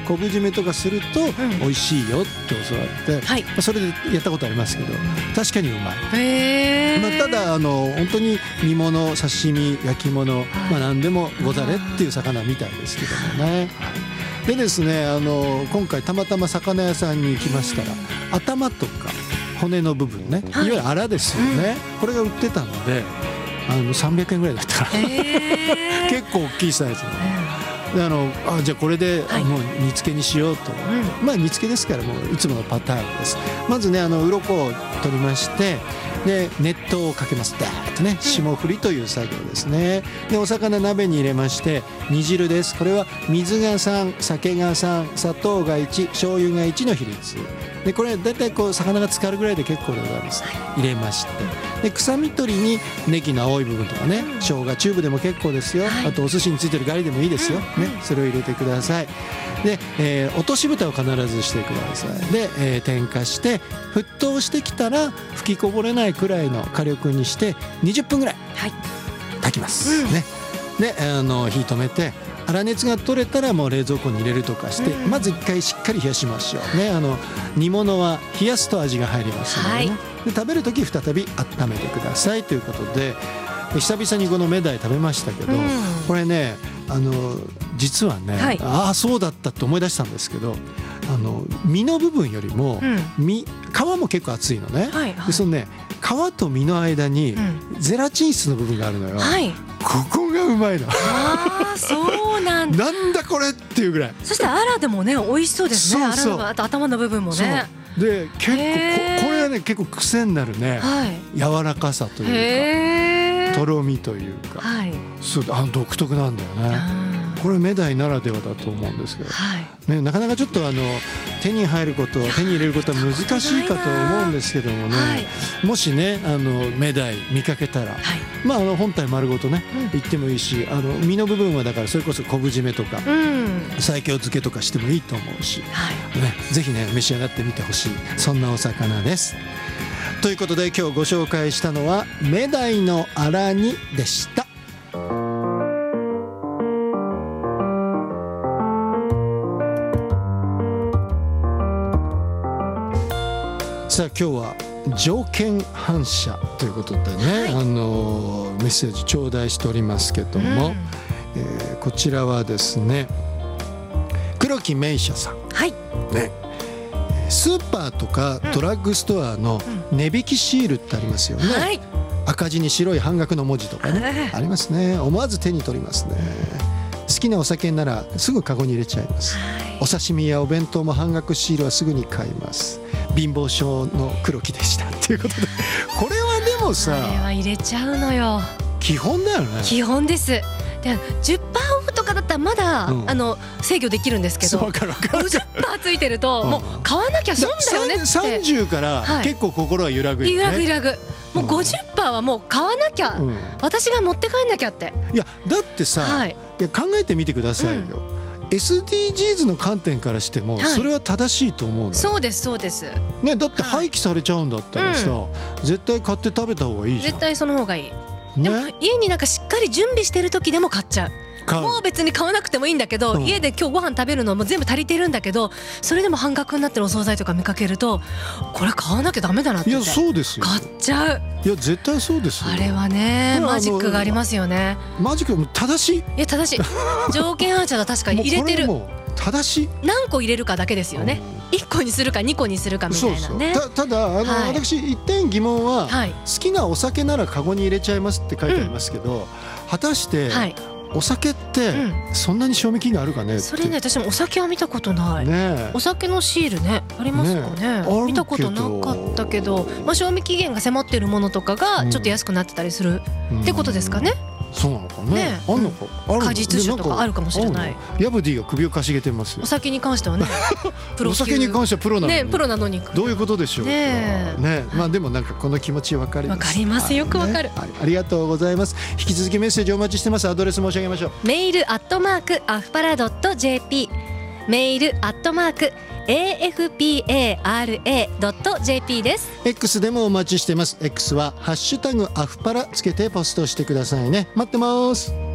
昆布締めとかすると美味しいよって教わって、 はい、 それでやったことありますけど確かにうまい。ただ本当に煮物、刺身、焼き物、何でもござれっていう魚みたいですけどもね。でですね、今回たまたま魚屋さんに行きましたら、頭とか骨の部分ね、いわゆるアラですよね、これが売ってたので300円ぐらいだったから結構大きいサイズの、じゃあこれでもう煮付けにしようと、煮付けですからもういつものパターンです。まずね鱗を取りまして、で熱湯をかけます。ダーッとね、霜降りという作業ですね。でお魚鍋に入れまして、煮汁です。これは水が3、酒が3、砂糖が1、醤油が1の比率で、これだいたいこう魚が浸かるぐらいで結構でございます。入れまして、で臭み取りにネギの青い部分とかね、生姜チューブでも結構ですよ、あとお寿司についてるガリでもいいですよ、ね、それを入れてください。で、落とし蓋を必ずしてください。で、点火して沸騰してきたら吹きこぼれないくらいの火力にして20分ぐらい炊きます、ね。で火止めて粗熱が取れたらもう冷蔵庫に入れるとかして、まず一回しっかり冷やしましょうね。煮物は冷やすと味が入りますのでね、で食べる時再び温めてくださいということで、久々にこのメダイ食べましたけど、これね実はね、そうだったって思い出したんですけど、身の部分よりも、皮も結構厚いのね、でそのね皮と身の間にゼラチン質の部分があるのよ、ここがうまいの。 そうなんだ。 なんだこれっていうぐらい。 そしてアラでもね美味しそうですね。あと頭の部分もね。 で結構これはね結構癖になるね、柔らかさというかとろみというか、そう独特なんだよね。これメダイならではだと思うんですけど、ね、なかなかちょっと手に入ること、手に入れることは難しいかと思うんですけどもね、もしねメダイ見かけたら、本体丸ごとね言ってもいいし、身の部分はだからそれこそ昆布締めとか西京漬けとかしてもいいと思うし、ぜひね召し上がってみてほしい、そんなお魚です。ということで今日ご紹介したのはメダイのアラ煮でした。さあ今日は条件反射ということでね、メッセージ頂戴しておりますけども、こちらはですね黒木芽衣社さん、ね、スーパーとかドラッグストアの値引きシールってありますよね、赤字に白い半額の文字とかね、ありますね。思わず手に取りますね。好きなお酒ならすぐカゴに入れちゃいます、お刺身やお弁当も半額シールはすぐに買います。貧乏症の黒木でしたということで、これはでもさ、 これは入れちゃうのよ。 基本だよね。 基本です。で 10% オフとかだったらまだ、制御できるんですけど、50% ついてると、もう買わなきゃ損だよねって。30から結構心は揺らぐよね。揺らぐ。もう 50% はもう買わなきゃ、私が持って帰んなきゃって。いやだってさ、いや考えてみてくださいよ、SDGs の観点からしてもそれは正しいと思うの。そうですそうです、ね、だって廃棄されちゃうんだったらさ、絶対買って食べた方がいいじゃん。絶対その方がいい、でも家になんかしっかり準備してる時でも買っちゃう。もう別に買わなくてもいいんだけど、家で今日ご飯食べるのも全部足りてるんだけど、それでも半額になってるお惣菜とか見かけると、これ買わなきゃダメだなって。いやそうですよ、買っちゃう。いや絶対そうですよ。あれはねマジックがありますよね。マジックも正しい。いや正しい。条件反射が確かに入れてる。正しい。何個入れるかだけですよね。1個にするか2個にするかみたいなね。ただ私一点疑問は、好きなお酒ならカゴに入れちゃいますって書いてありますけど、果たしてお酒ってそんなに賞味期限あるかねって。それね、私もお酒は見たことない、お酒のシールねありますかね。見たことなかったけど、賞味期限が迫っているものとかがちょっと安くなってたりするってことですかね。そうなのかね。あんのか。果実酒とかあるかもしれない。ヤブディが首をかしげてますよ。お酒に関してはね。お酒に関してはプロなのに。プロなのに。どういうことでしょう。ね。でもなんかこの気持ちわかります。わかります。よくわかる。ありがとうございます。引き続きメッセージお待ちしてます。アドレス申し上げましょう。メール@afpara.jp、メール@afpara.jp です。 X でもお待ちしてます。 X はハッシュタグアフパラつけてポストしてくださいね。待ってます。